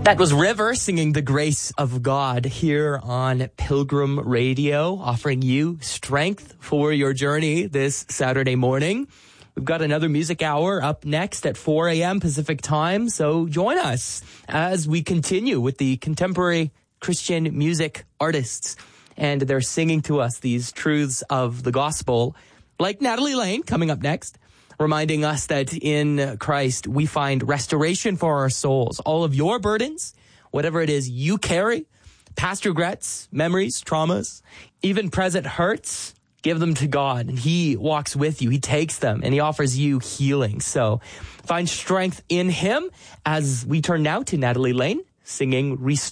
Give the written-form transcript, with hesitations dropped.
That was River singing The Grace of God here on Pilgrim Radio, offering you strength for your journey this Saturday morning. We've got another music hour up next at 4 a.m. Pacific time, so join us as we continue with the contemporary Christian music artists. And they're singing to us these truths of the gospel, like Natalie Lane coming up next, reminding us that in Christ we find restoration for our souls. All of your burdens, whatever it is you carry, past regrets, memories, traumas, even present hurts, give them to God, and He walks with you. He takes them, and He offers you healing. So find strength in Him as we turn now to Natalie Lane singing Restore.